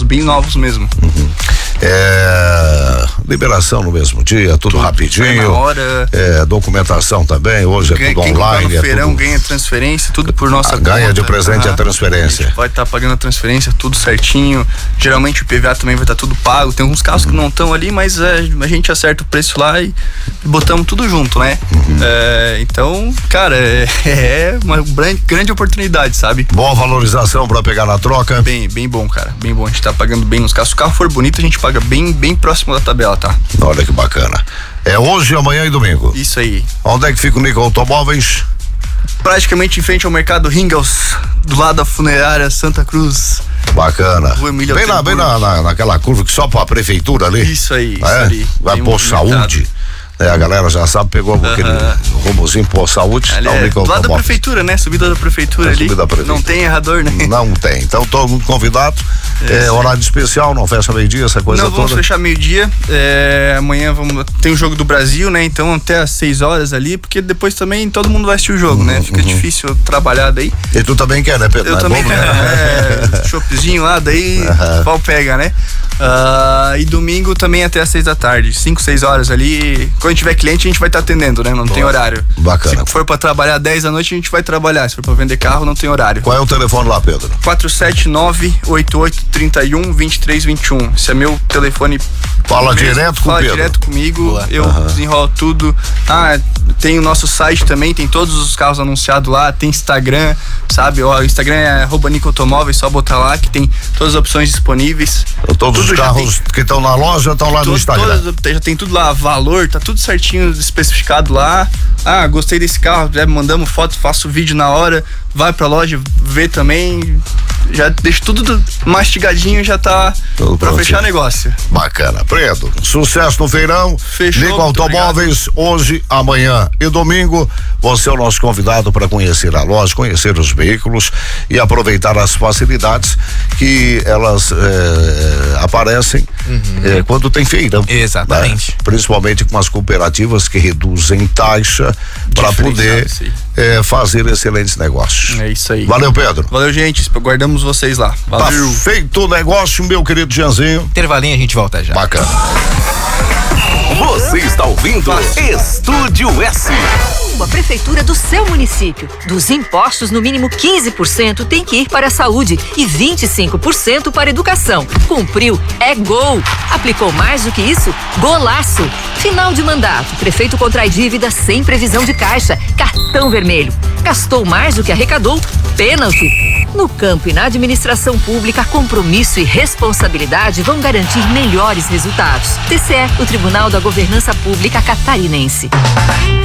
bem novos mesmo. Liberação no mesmo dia, tudo rapidinho. Na hora. Documentação também, hoje é tudo online. Quem no feirão ganha transferência, tudo por nossa conta. Ganha de presente a transferência. A gente vai estar pagando a transferência, tudo certinho. Geralmente o IPVA também vai estar tudo pago. Tem alguns carros que não estão ali, mas a gente acerta o preço lá e botamos tudo junto, né? Então, cara, é uma grande oportunidade, sabe? Boa valorização pra pegar na troca. Bem bom, cara. Bem bom. A gente tá pagando bem nos carros. Se o carro for bonito, a gente paga bem próximo da tabela, tá? Olha que bacana. É hoje, amanhã e domingo. Isso aí. Onde é que fica o Nico Automóveis? Praticamente em frente ao mercado Ringels, do lado da funerária Santa Cruz. Bacana. Bem naquela curva que só pra prefeitura ali. Isso aí, isso ali. Vai pôr saúde. A galera já sabe, pegou aquele rumozinho por saúde. Do lado da prefeitura, né? Subida da prefeitura ali. Não tem errador, né? Não tem. Então todo mundo convidado. Horário especial, não fecha meio-dia, essa coisa toda. Não, vamos fechar meio-dia. Amanhã tem o jogo do Brasil, né? Então até às 6 horas ali, porque depois também todo mundo vai assistir o jogo, né? Fica difícil trabalhar daí. E tu também quer, né, Pedro? Eu também quero. Choppzinho lá, daí pau pega, né? E domingo também até às 6 da tarde, 5, 6 horas ali. Quando tiver cliente, a gente vai estar atendendo, né? Não tem horário. Bacana. Se for pra trabalhar 10 da noite, a gente vai trabalhar. Se for pra vender carro, não tem horário. Qual é o telefone lá, Pedro? 479-8831-2321. Esse é meu telefone. Fala direto com o Pedro. Fala direto comigo. Boa. Eu desenrolo tudo. Tem o nosso site também, tem todos os carros anunciados lá, tem Instagram, sabe? O Instagram é @Nico Automóveis, só botar lá que tem todas as opções disponíveis. Todos os carros que estão na loja estão lá no Instagram. Já tem tudo lá, valor, tá tudo certinho especificado lá. Gostei desse carro, mandamos foto, faço vídeo na hora, vai pra loja, vê também. Já deixa tudo mastigadinho, já tá pra fechar negócio. Bacana. Pedro, sucesso no feirão. Fechou. Nico Automóveis, hoje, amanhã e domingo. Você é o nosso convidado para conhecer a loja, conhecer os veículos e aproveitar as facilidades que elas aparecem quando tem feirão. Exatamente. Né? Principalmente com as cooperativas que reduzem taxa para poder fazer excelentes negócios. É isso aí. Valeu, Pedro. Valeu, gente. Aguardamos vocês lá. Valeu. Tá feito o negócio, meu querido Jeanzinho. Intervalinho, a gente volta já. Bacana. Você está ouvindo Estúdio S. A prefeitura do seu município. Dos impostos, no mínimo 15% tem que ir para a saúde e 25% para a educação. Cumpriu, é gol. Aplicou mais do que isso? Golaço. Final de mandato. Prefeito contrai dívida sem previsão de caixa. Cartão vermelho. Gastou mais do que arrecadou? Pênalti. No campo e na administração pública, compromisso e responsabilidade vão garantir melhores resultados. TCE, o Tribunal da Governança Pública Catarinense.